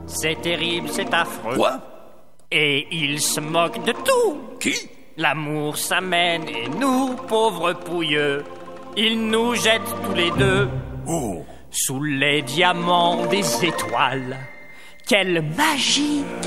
C'est terrible, c'est affreux. Quoi? Et il se moque de tout. Qui? L'amour s'amène et nous, pauvres pouilleux, il nous jette tous les deux Oh! sous les diamants des étoiles. Quelle magie!